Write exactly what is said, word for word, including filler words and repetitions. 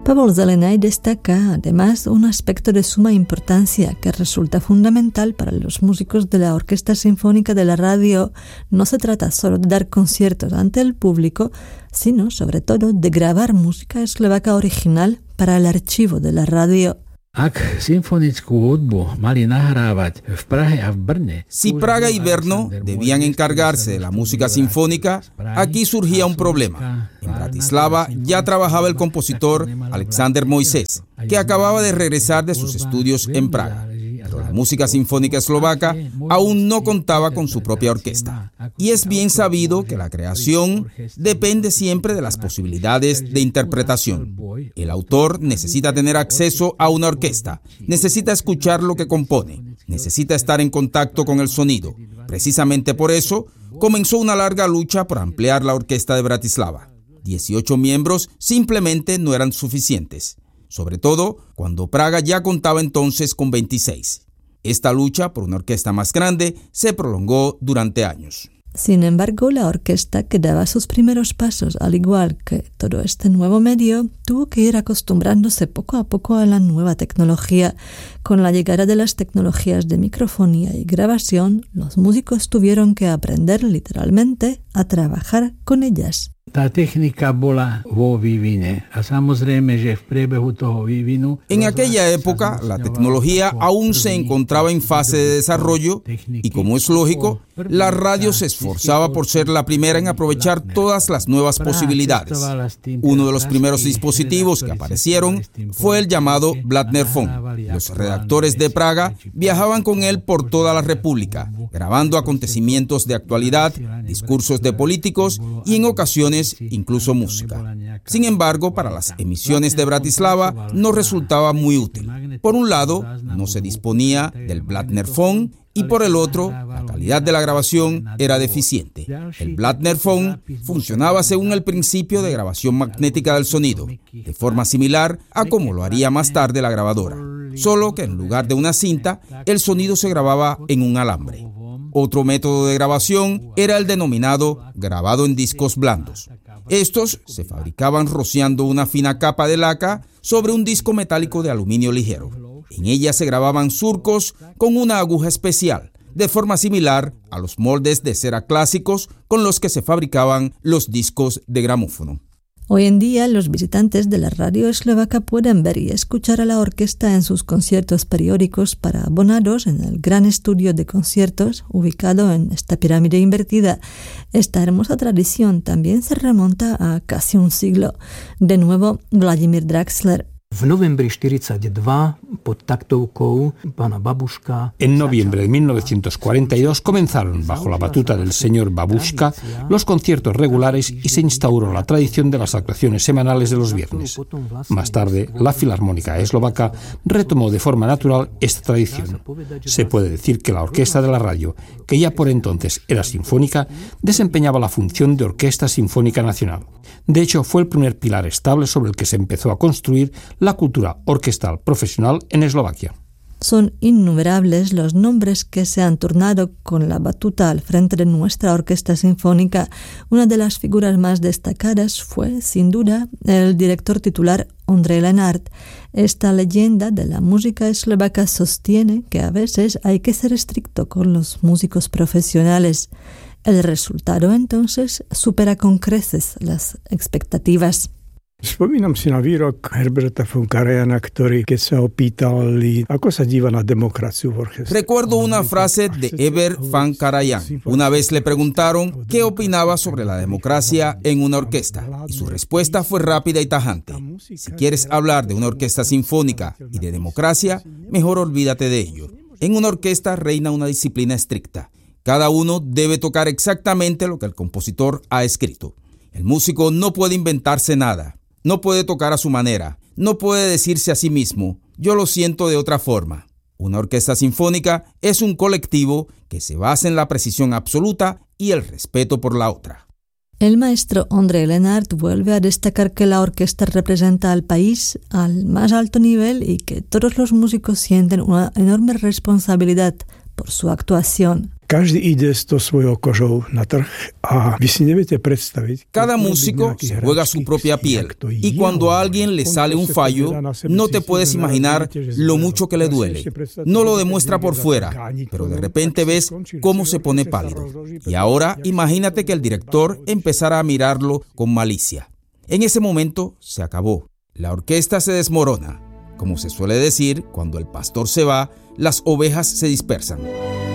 Pavel Zelenay destaca además un aspecto de suma importancia que resulta fundamental para los músicos de la Orquesta Sinfónica de la Radio. No se trata solo de dar conciertos ante el público, sino sobre todo de grabar música eslovaca original para el archivo de la radio. Si Praga y Brno debían encargarse de la música sinfónica, aquí surgía un problema. En Bratislava ya trabajaba el compositor Alexander Moisés, que acababa de regresar de sus estudios en Praga. Pero la música sinfónica eslovaca aún no contaba con su propia orquesta. Y es bien sabido que la creación depende siempre de las posibilidades de interpretación. El autor necesita tener acceso a una orquesta, necesita escuchar lo que compone, necesita estar en contacto con el sonido. Precisamente por eso comenzó una larga lucha por ampliar la orquesta de Bratislava. dieciocho miembros simplemente no eran suficientes, sobre todo cuando Praga ya contaba entonces con veintiséis. Esta lucha por una orquesta más grande se prolongó durante años. Sin embargo, la orquesta que daba sus primeros pasos, al igual que todo este nuevo medio, tuvo que ir acostumbrándose poco a poco a la nueva tecnología. Con la llegada de las tecnologías de microfonía y grabación, los músicos tuvieron que aprender literalmente a trabajar con ellas. En aquella época, la tecnología aún se encontraba en fase de desarrollo y, como es lógico, la radio se esforzaba por ser la primera en aprovechar todas las nuevas posibilidades. Uno de los primeros dispositivos que aparecieron fue el llamado Blattner-Phone. Los redactores de Praga viajaban con él por toda la República, grabando acontecimientos de actualidad, discursos de políticos y en ocasiones incluso música. Sin embargo, para las emisiones de Bratislava no resultaba muy útil. Por un lado, no se disponía del Blattner-Phone y por el otro, la calidad de la grabación era deficiente. El Blattner-Phone funcionaba según el principio de grabación magnética del sonido, de forma similar a como lo haría más tarde la grabadora, solo que en lugar de una cinta, el sonido se grababa en un alambre. Otro método de grabación era el denominado grabado en discos blandos. Estos se fabricaban rociando una fina capa de laca sobre un disco metálico de aluminio ligero. En ella se grababan surcos con una aguja especial, de forma similar a los moldes de cera clásicos con los que se fabricaban los discos de gramófono. Hoy en día, los visitantes de la radio eslovaca pueden ver y escuchar a la orquesta en sus conciertos periódicos para abonados en el gran estudio de conciertos ubicado en esta pirámide invertida. Esta hermosa tradición también se remonta a casi un siglo. De nuevo, Vladimír Draxler. En noviembre de mil novecientos cuarenta y dos comenzaron, bajo la batuta del señor Babuška, los conciertos regulares y se instauró la tradición de las actuaciones semanales de los viernes. Más tarde, la Filarmónica Eslovaca retomó de forma natural esta tradición. Se puede decir que la orquesta de la radio, que ya por entonces era sinfónica, desempeñaba la función de orquesta sinfónica nacional. De hecho, fue el primer pilar estable sobre el que se empezó a construir la cultura orquestal profesional en Eslovaquia. Son innumerables los nombres que se han turnado con la batuta al frente de nuestra orquesta sinfónica. Una de las figuras más destacadas fue, sin duda, el director titular Ondřej Lenart. Esta leyenda de la música eslovaca sostiene que a veces hay que ser estricto con los músicos profesionales. El resultado, entonces, supera con creces las expectativas. Spomínam si na výrok Herberta von Karajana, ktorý, keď sa ho pýtali, ako sa díva na demokraciu v orchestre. Recuerdo una frase de Herbert von Karajan. Una vez le preguntaron qué opinaba sobre la democracia en una orquesta, y su respuesta fue rápida y tajante. Si quieres hablar de una orquesta sinfónica y de democracia, mejor olvídate de ello. En una orquesta reina una disciplina estricta. Cada uno debe tocar exactamente lo que el compositor ha escrito. El músico no puede inventarse nada. No puede tocar a su manera, no puede decirse a sí mismo, yo lo siento de otra forma. Una orquesta sinfónica es un colectivo que se basa en la precisión absoluta y el respeto por la otra. El maestro Ondřej Lenart vuelve a destacar que la orquesta representa al país al más alto nivel y que todos los músicos sienten una enorme responsabilidad por su actuación. Cada músico se juega su propia piel, y cuando a alguien le sale un fallo, no te puedes imaginar lo mucho que le duele. No lo demuestra por fuera, pero de repente ves cómo se pone pálido. Y ahora imagínate que el director empezara a mirarlo con malicia. En ese momento se acabó. La orquesta se desmorona. Como se suele decir, cuando el pastor se va, las ovejas se dispersan.